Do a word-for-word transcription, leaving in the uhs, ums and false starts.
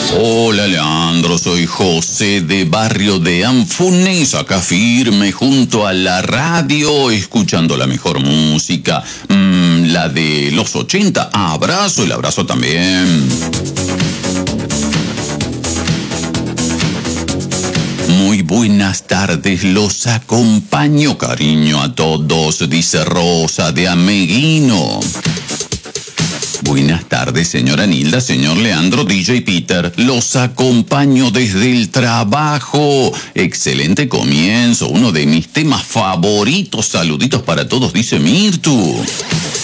Hola Leandro, soy José de Barrio de Anfunes, acá firme junto a la radio, escuchando la mejor música, mmm, la de los ochenta. Abrazo, el abrazo también. Muy buenas tardes, los acompaño, cariño a todos, dice Rosa de Ameguino. Buenas tardes, señora Nilda, señor Leandro, D J Peter. Los acompaño desde el trabajo. Excelente comienzo, uno de mis temas favoritos. Saluditos para todos, dice Mirtu.